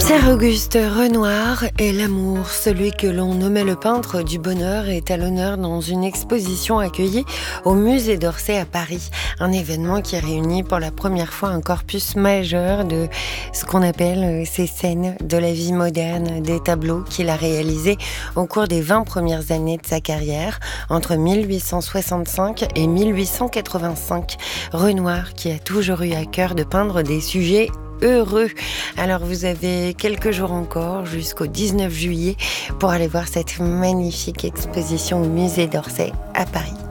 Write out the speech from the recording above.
Sir Auguste Renoir est l'amour, celui que l'on nommait le peintre du bonheur, est à l'honneur dans une exposition accueillie au musée d'Orsay à Paris. Un événement qui réunit pour la première fois un corpus majeur de ce qu'on appelle ces scènes de la vie moderne, des tableaux qu'il a réalisés au cours des 20 premières années de sa carrière, entre 1865 et 1885. Renoir qui a toujours eu à cœur de peindre des sujets heureux. Alors vous avez quelques jours encore jusqu'au 19 juillet pour aller voir cette magnifique exposition au musée d'Orsay à Paris.